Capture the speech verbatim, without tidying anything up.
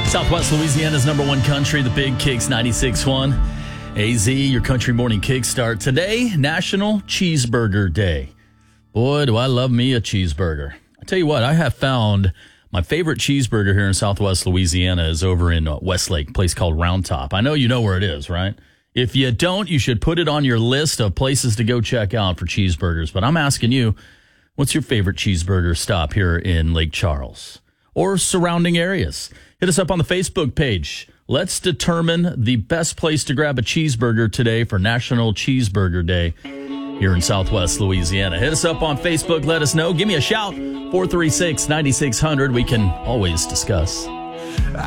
Southwest Louisiana's number one country, the Big Kicks ninety-six point one. A Z, your country morning kickstart. Today, National Cheeseburger Day. Boy, do I love me a cheeseburger. I tell you what, I have found my favorite cheeseburger here in Southwest Louisiana is over in Westlake, a place called Round Top. I know you know where it is, right? If you don't, you should put it on your list of places to go check out for cheeseburgers. But I'm asking you, what's your favorite cheeseburger stop here in Lake Charles or surrounding areas? Hit us up on the Facebook page. Let's determine the best place to grab a cheeseburger today for National Cheeseburger Day here in Southwest Louisiana. Hit us up on Facebook. Let us know. Give me a shout. four three six, nine six zero zero. We can always discuss.